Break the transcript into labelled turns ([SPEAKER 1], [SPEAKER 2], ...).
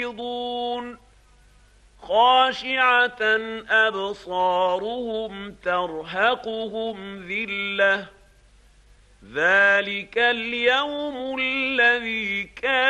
[SPEAKER 1] معرضون خاشعة أبصارهم ترهقهم ذلة ذلك اليوم الذي كانوا